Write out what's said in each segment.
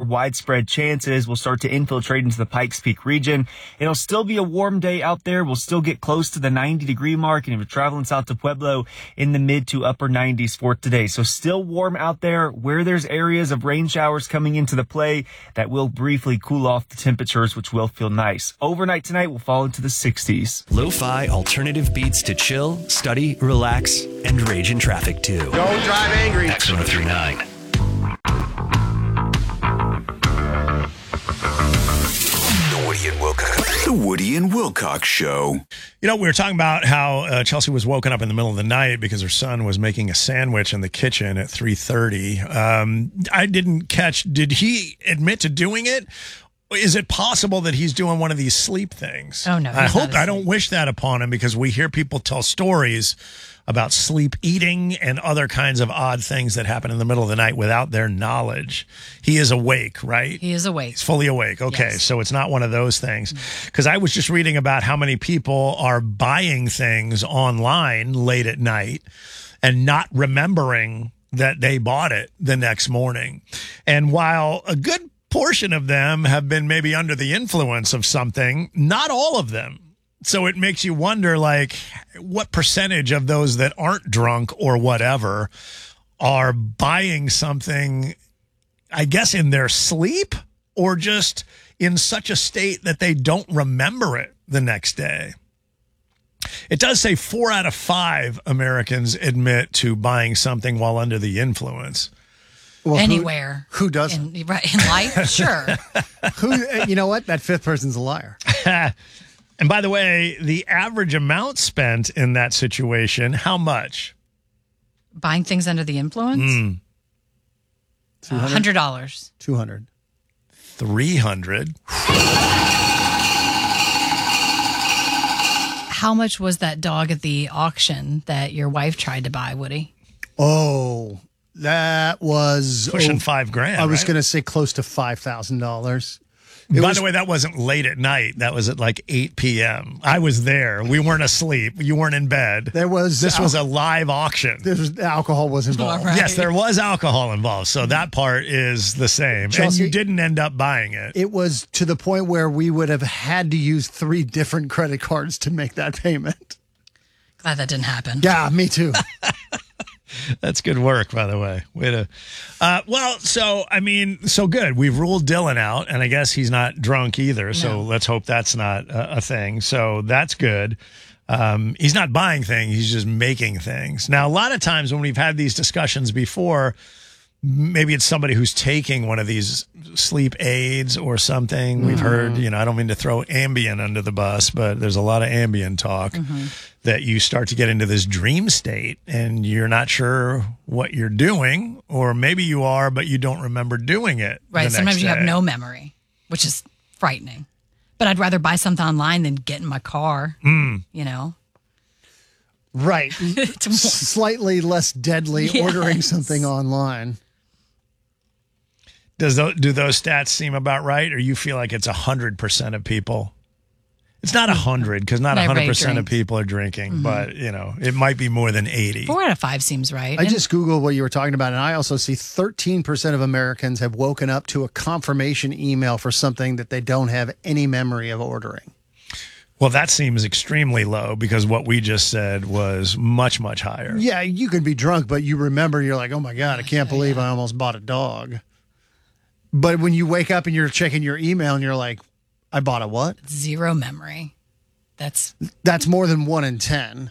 widespread chances will start to infiltrate into the Pikes Peak region. It'll still be a warm day out there. We'll still get close to the 90-degree mark, and if you're traveling south to Pueblo, in the mid to upper 90s for today. So still warm out there. Where there's areas of rain showers coming into the play, that will briefly cool off the temperatures, which will feel nice. Overnight tonight, we'll fall into the 60s. Lo-fi alternative beats to chill, study, relax, and rage in traffic too. Don't drive angry. X1039. The Woody and Wilcox Show. You know, we were talking about how Chelsea was woken up in the middle of the night because her son was making a sandwich in the kitchen at 3:30. I didn't catch, did he admit to doing it? Is it possible that he's doing one of these sleep things? Oh, no. I don't wish that upon him, because we hear people tell stories about sleep eating and other kinds of odd things that happen in the middle of the night without their knowledge. He is awake, right? He is awake. He's fully awake. Okay, Yes. So it's not one of those things. Because I was just reading about how many people are buying things online late at night and not remembering that they bought it the next morning. And while a good portion of them have been maybe under the influence of something, not all of them. So it makes you wonder, like, what percentage of those that aren't drunk or whatever are buying something, I guess, in their sleep, or just in such a state that they don't remember it the next day. It does say 4 out of 5 Americans admit to buying something while under the influence. Well, Anywhere. Who doesn't? In life? Sure. You know what? That fifth person's a liar. And by the way, the average amount spent in that situation, how much? Buying things under the influence? $100. 200. 300. How much was that dog at the auction that your wife tried to buy, Woody? Oh, that was Pushing $5,000. I was right? going to say close to $5,000. By the way, that wasn't late at night. That was at like 8 p.m. I was there. We weren't asleep. You weren't in bed. This was a live auction. Alcohol was involved. Right. Yes, there was alcohol involved. So that part is the same. Chelsea, and you didn't end up buying it. It was to the point where we would have had to use 3 different credit cards to make that payment. Glad that didn't happen. Yeah, me too. That's good work, by the way. Way to. So good. We've ruled Dylan out, and I guess he's not drunk either. So let's hope that's not a thing. So that's good. He's not buying things. He's just making things. Now, a lot of times when we've had these discussions before, maybe it's somebody who's taking one of these sleep aids or something. We've heard, I don't mean to throw Ambien under the bus, but there's a lot of Ambien talk that you start to get into this dream state and you're not sure what you're doing, or maybe you are, but you don't remember doing it. Right. Sometimes you have no memory, which is frightening. But I'd rather buy something online than get in my car, Right. Slightly less deadly ordering something online. Do those stats seem about right, or you feel like it's 100% of people? It's not 100, because not 100% of people are drinking, but it might be more than 80. 4 out of 5 seems right. I just Googled what you were talking about, and I also see 13% of Americans have woken up to a confirmation email for something that they don't have any memory of ordering. Well, that seems extremely low, because what we just said was much, much higher. Yeah, you can be drunk, but you remember, you're like, oh my God, I can't believe I almost bought a dog. But when you wake up and you're checking your email and you're like, I bought a what? 0 memory. That's more than 1 in 10.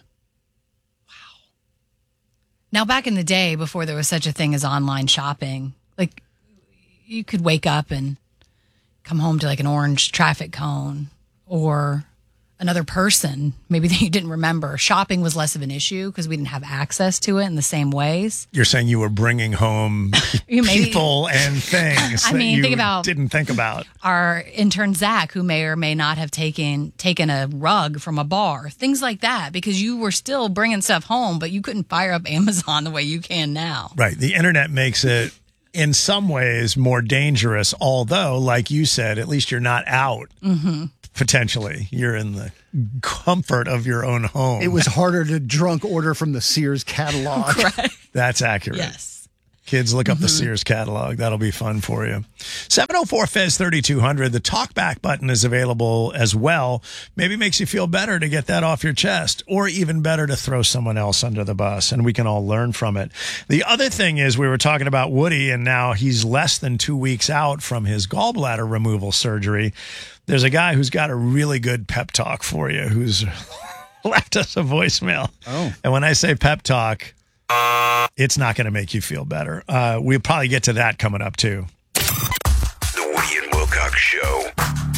Now, back in the day, before there was such a thing as online shopping, like, you could wake up and come home to like an orange traffic cone or another person, maybe that you didn't remember. Shopping was less of an issue because we didn't have access to it in the same ways. You're saying you were bringing home people and things that you didn't think about. Our intern, Zach, who may or may not have taken a rug from a bar, things like that, because you were still bringing stuff home, but you couldn't fire up Amazon the way you can now. Right. The internet makes it, in some ways, more dangerous, although, like you said, at least you're not out. Potentially. You're in the comfort of your own home. It was harder to drunk order from the Sears catalog. Right. That's accurate. Yes. Kids, look up the Sears catalog. That'll be fun for you. 704-FEZ-3200. The talkback button is available as well. Maybe makes you feel better to get that off your chest, or even better to throw someone else under the bus, and we can all learn from it. The other thing is, we were talking about Woody, and now he's less than 2 weeks out from his gallbladder removal surgery. There's a guy who's got a really good pep talk for you, who's left us a voicemail. Oh. And when I say pep talk, it's not going to make you feel better. We'll probably get to that coming up, too. The Woody and Wilcox Show.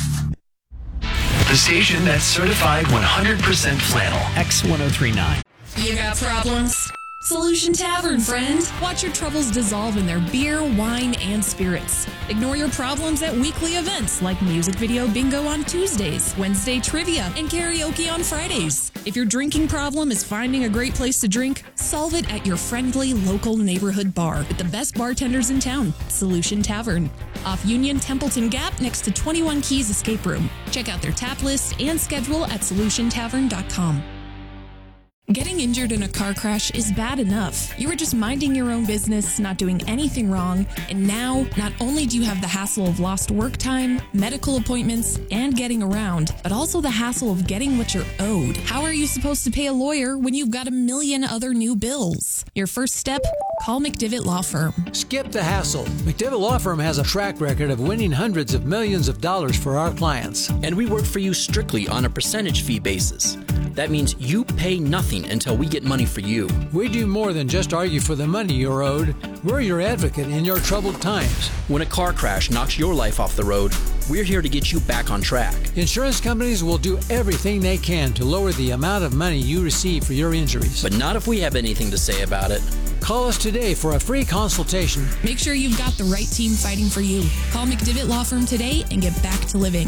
The station that's certified 100% flannel. X1039. You got problems? Solution Tavern, friend. Watch your troubles dissolve in their beer, wine, and spirits. Ignore your problems at weekly events like music video bingo on Tuesdays, Wednesday trivia, and karaoke on Fridays. If your drinking problem is finding a great place to drink, solve it at your friendly local neighborhood bar with the best bartenders in town, Solution Tavern. Off Union Templeton Gap next to 21 Keys Escape Room. Check out their tap list and schedule at solutiontavern.com. Getting injured in a car crash is bad enough. You were just minding your own business, not doing anything wrong, and now not only do you have the hassle of lost work time, medical appointments, and getting around, but also the hassle of getting what you're owed. How are you supposed to pay a lawyer when you've got a million other new bills? Your first step? Call McDivitt Law Firm. Skip the hassle. McDivitt Law Firm has a track record of winning hundreds of millions of dollars for our clients. And we work for you strictly on a percentage fee basis. That means you pay nothing until we get money for you. We do more than just argue for the money you're owed. We're your advocate in your troubled times. When a car crash knocks your life off the road, we're here to get you back on track. Insurance companies will do everything they can to lower the amount of money you receive for your injuries. But not if we have anything to say about it. Call us today for a free consultation. Make sure you've got the right team fighting for you. Call McDivitt Law Firm today and get back to living.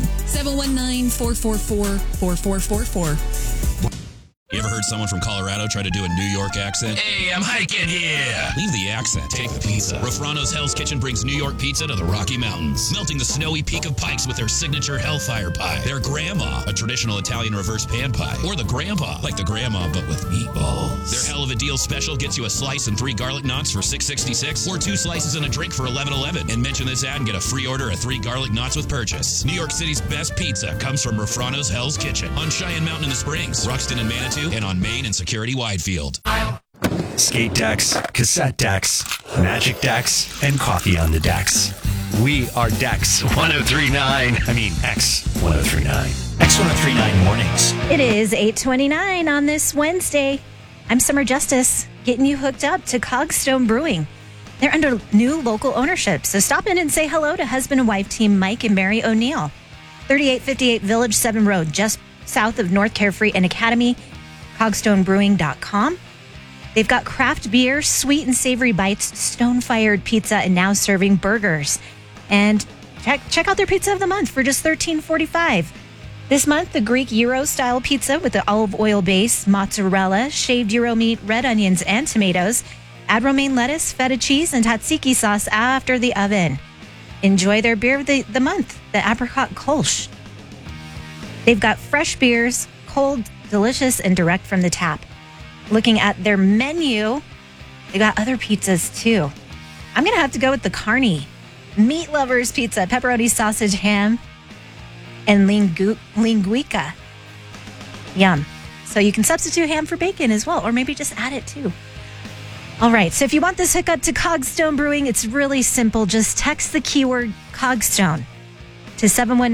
719-444-4444. You ever heard someone from Colorado try to do a New York accent? Hey, I'm hiking here. Leave the accent. Take the pizza. Rafrano's Hell's Kitchen brings New York pizza to the Rocky Mountains, melting the snowy peak of Pikes with their signature Hellfire Pie. Their Grandma, a traditional Italian reverse pan pie. Or the Grandpa, like the Grandma, but with meatballs. Their Hell of a Deal special gets you a slice and 3 garlic knots for $6.66, or 2 slices and a drink for $11.11. And mention this ad and get a free order of 3 garlic knots with purchase. New York City's best pizza comes from Rafrano's Hell's Kitchen on Cheyenne Mountain in the Springs, Ruxton and Manitou, and on Main and Security Widefield. Skate decks, cassette decks, magic decks, and coffee on the decks. We are Dex 1039. I mean, X 1039. X 1039 mornings. It is 8:29 on this Wednesday. I'm Summer Justice, getting you hooked up to Cogstone Brewing. They're under new local ownership, so stop in and say hello to husband and wife team Mike and Mary O'Neill. 3858 Village 7 Road, just south of North Carefree and Academy. CogstoneBrewing.com. They've got craft beer, sweet and savory bites, stone-fired pizza, and now serving burgers. And check out their pizza of the month for just $13.45. This month, the Greek Euro-style pizza with the olive oil base, mozzarella, shaved Euro meat, red onions, and tomatoes. Add romaine lettuce, feta cheese, and tzatziki sauce after the oven. Enjoy their beer of the month, the Apricot Kolsch. They've got fresh beers, cold, delicious, and direct from the tap. Looking at their menu, they got other pizzas too. I'm going to have to go with the Carney. Meat lovers pizza, pepperoni, sausage, ham, and linguica. Yum. So you can substitute ham for bacon as well, or maybe just add it too. All right, so if you want this hookup to Cogstone Brewing, it's really simple. Just text the keyword Cogstone to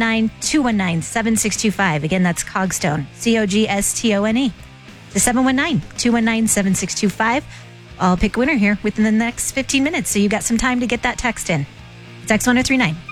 719-219-7625. Again, that's Cogstone, Cogstone, to 719-219-7625. I'll pick a winner here within the next 15 minutes, so you got some time to get that text in. It's X1039.